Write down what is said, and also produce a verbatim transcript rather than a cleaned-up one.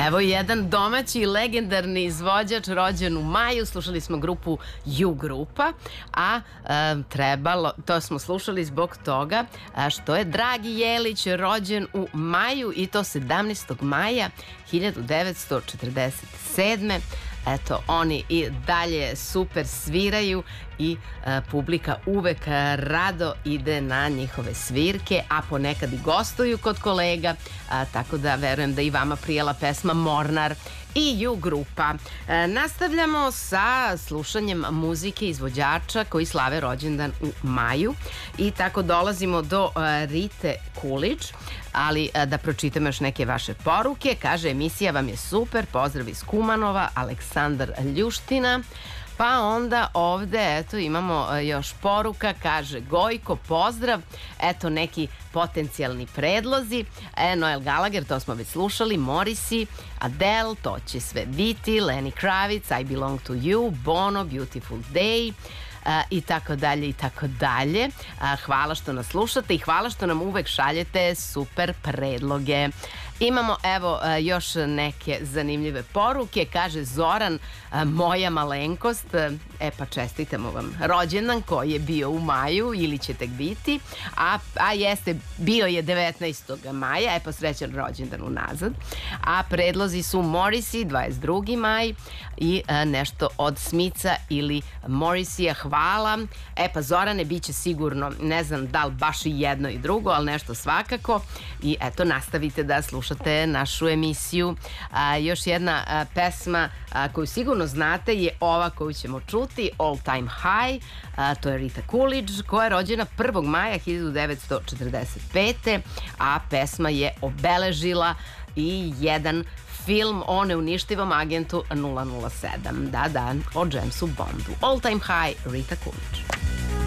Evo jedan domaći legendarni izvođač rođen u maju. Slušali smo grupu U grupa, a e, trebalo, to smo slušali zbog toga a, što je Dragi Jelić rođen u maju, i to sedamnaestog maja hiljadu devetsto četrdeset sedme. Eto, oni i dalje super sviraju i a, publika uvek rado ide na njihove svirke, a ponekad i gostuju kod kolega, a, tako da verujem da i vama prijela pesma Mornar i U grupa. E, nastavljamo sa slušanjem muzike izvođača koji slave rođendan u maju, i tako dolazimo do e, Rite Kulić, ali e, da pročitam još neke vaše poruke. Kaže, emisija vam je super, pozdrav iz Kumanova, Aleksandar Ljuština. Pa onda ovde, eto, imamo još poruka, kaže Gojko, pozdrav, eto neki potencijalni predlozi. E, Noel Gallagher, to smo već slušali, Morrissey, Adele, to će sve biti, Lenny Kravitz, I Belong to You, Bono, Beautiful Day, Uh, i tako dalje i tako dalje. Uh, hvala što nas slušate i hvala što nam uvek šaljete super predloge. Imamo evo uh, još neke zanimljive poruke. Kaže Zoran, uh, moja malenkost, uh, e pa čestitamo vam rođendan koji je bio u maju ili će tek biti, a, a jeste, bio je devetnaestog maja, e pa srećan rođendan unazad. A predlozi su Morrissey, dvadeset drugi maj, i uh, nešto od Smica ili Morrisseya. Hvala. E pa Zorane, bit će sigurno, ne znam da li baš i jedno i drugo, ali nešto svakako. I eto, nastavite da slušate našu emisiju. A, još jedna a, pesma a, koju sigurno znate je ova koju ćemo čuti, All Time High. A, to je Rita Coolidge, koja je rođena prvog maja hiljadu devetsto četrdeset pete. A pesma je obeležila i jedan film o neuništivom agentu nula nula sedam. Da, da, o Jamesu Bondu. All Time High, Rita Coolidge.